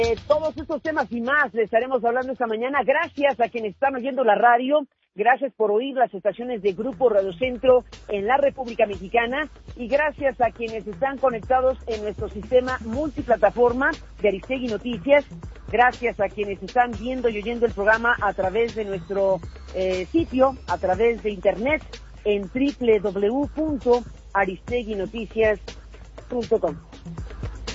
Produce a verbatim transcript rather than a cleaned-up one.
Eh, todos estos temas y más les estaremos hablando esta mañana. Gracias a quienes están oyendo la radio. Gracias por oír las estaciones de Grupo Radio Centro en la República Mexicana. Y gracias a quienes están conectados en nuestro sistema multiplataforma de Aristegui Noticias. Gracias a quienes están viendo y oyendo el programa a través de nuestro eh, sitio, a través de internet, en doble u doble u doble u punto aristegui noticias punto com.